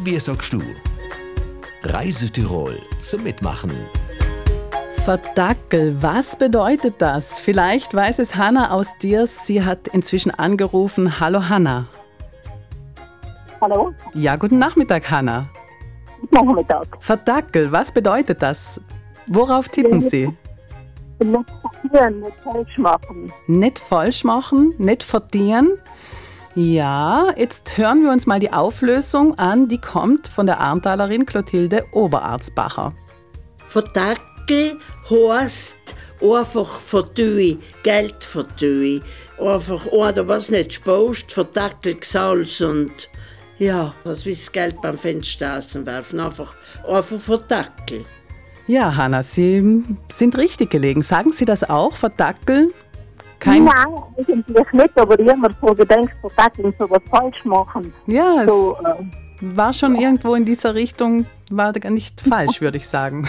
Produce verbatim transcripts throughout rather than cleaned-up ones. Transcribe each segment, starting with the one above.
Wie sagst du? Reisetirol zum Mitmachen. Verdackel, was bedeutet das? Vielleicht weiß es Hanna aus Diers. Sie hat inzwischen angerufen. Hallo Hanna. Hallo? Ja, guten Nachmittag, Hanna. Guten Nachmittag. Verdackel, was bedeutet das? Worauf tippen Sie? Nicht verlieren, nicht falsch machen. Nicht falsch machen, nicht verdienen. Ja, jetzt hören wir uns mal die Auflösung an. Die kommt von der Arntalerin Clotilde Oberarzbacher. Verdackel heisst einfach verdui, Geld verdui. Einfach einer, was nicht sparst, verdackel Salz und ja, was wie das Geld beim Fenster werfen. Einfach, einfach verdackel. Ja, Hanna, Sie sind richtig gelegen. Sagen Sie das auch, verdackeln? Kein Nein, eigentlich nicht, aber ich habe mir so gedacht, verdackeln, so was falsch machen. Ja, es So, äh, war schon irgendwo in dieser Richtung, war gar nicht falsch, würde ich sagen.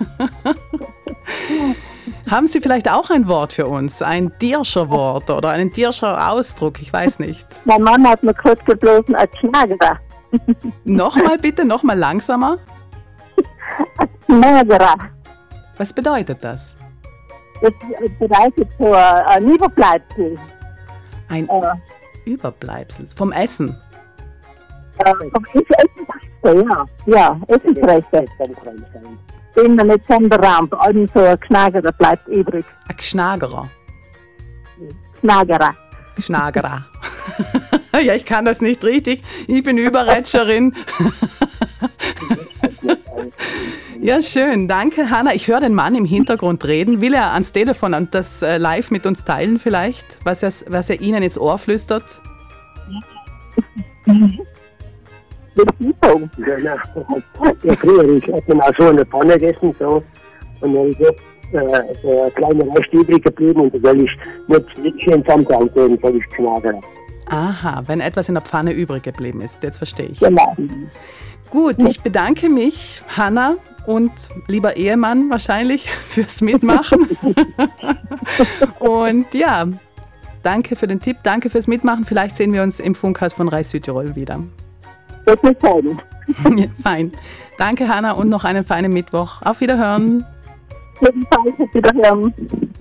Haben Sie vielleicht auch ein Wort für uns? Ein Dierscher Wort oder einen Dierscher Ausdruck? Ich weiß nicht. mein Mann hat mir kurz geblasen als Schnagerer. Nochmal bitte, nochmal langsamer. Schnagerer. Was bedeutet das? Das bedeutet so ein Überbleibsel. Ein Äh, Überbleibsel vom Essen. äh, vom Essen, ja, ja, Essensreste. Den man nicht sonderrammt, allem so ein Schnagerer bleibt übrig. Ein Gschnagerer. Schnagerer. Gschnagerer. Ja, ich kann das nicht richtig. Ich bin Überrätscherin. Ja, schön. Danke, Hanna. Ich höre den Mann im Hintergrund reden. Will er ans Telefon und das äh, live mit uns teilen vielleicht, was er, was er Ihnen ins Ohr flüstert? Das ist so. Ja, ja. Ja, früher, ich habe dann auch so in der Pfanne gegessen, so. Und dann ist jetzt äh, so eine kleine Rest übrig geblieben und da soll ich nicht, nicht schön zusammentragen, dann soll ich knabbern. Aha, wenn etwas in der Pfanne übrig geblieben ist, jetzt verstehe ich. Genau. Gut, ich bedanke mich, Hanna und lieber Ehemann wahrscheinlich, fürs Mitmachen. Und ja, danke für den Tipp, danke fürs Mitmachen. Vielleicht sehen wir uns im Funkhaus von Reis Südtirol wieder. Das ist fein. Ja, fein. Danke, Hanna, und noch einen feinen Mittwoch. Auf Wiederhören. Jedenfalls, auf Wiederhören.